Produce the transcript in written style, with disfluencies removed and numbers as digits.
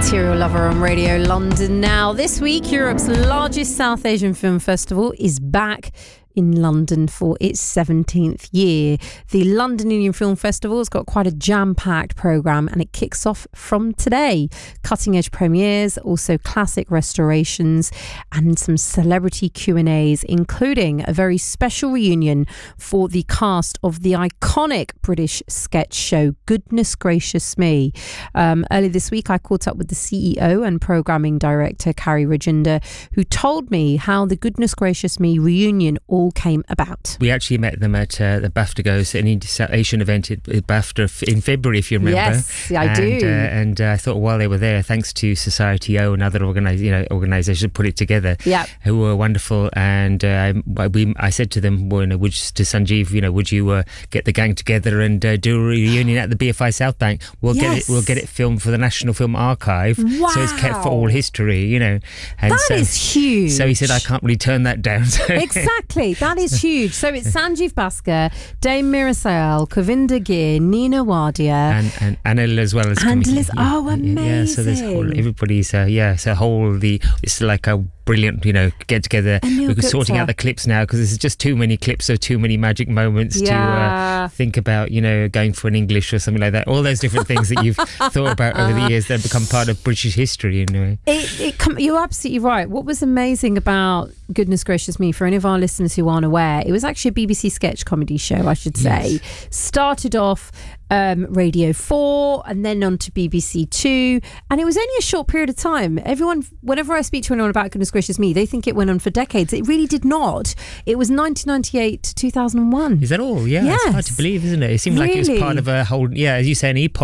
Material Lover on Radio London now. This week, Europe's largest South Asian film festival is back in London for its 17th year. The London Indian Film Festival has got quite a jam-packed programme and it kicks off from today. Cutting-edge premieres, also classic restorations and some celebrity Q&As, including a very special reunion for the cast of the iconic British sketch show Goodness Gracious Me. Earlier this week, I caught up with the CEO and programming director, Carrie Rajinder, who told me how the Goodness Gracious Me reunion all came about. We actually met them at the BAFTA Goes, an Asian event at BAFTA in February, if you remember. Yes, I do. And I thought while they were there, thanks to Society O and other organisations put it together, who were wonderful. And I said to them, to Sanjeev, would you get the gang together and do a reunion at the BFI South Bank? We'll get it filmed for the National Film Archive, wow. So it's kept for all history, And that is huge. So he said, I can't really turn that down. Exactly. That is huge. So it's Sanjeev Bhaskar, Dame Mira Sayal, Kavinder Gill, Nina Wadia, and Anil as well as Anil. Oh, amazing! Yeah, so there's everybody's. It's like a brilliant, get together. We're sorting out the clips now because there's just too many clips of too many magic moments to think about. Going for an English or something like that. All those different things that you've thought about over the years that become part of British history. You're absolutely right. What was amazing about Goodness Gracious Me, for any of our listeners who aren't aware, it was actually a BBC sketch comedy show, I should say. Yes. Started off Radio 4 and then on to BBC 2, and it was only a short period of time. Everyone, whenever I speak to anyone about Goodness Gracious Me, they think it went on for decades. It really did not. It was 1998 to 2001. Is that all? Yeah, yes. It's hard to believe, isn't it? It seemed like it was part of a whole, as you say, an epoch.